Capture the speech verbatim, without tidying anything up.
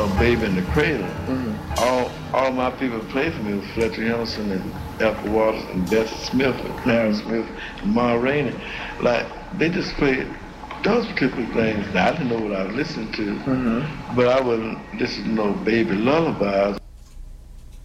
uh, Baby in the Cradle. Mm-hmm. All all my people played for me was Fletcher Henderson and Ethel Waters and Bessie Smith and Clarence Mm-hmm. Smith and Ma Rainey. Like, they just played those particular things. Now, I didn't know what I was listening to, Mm-hmm. but I wasn't listening to no baby lullabies.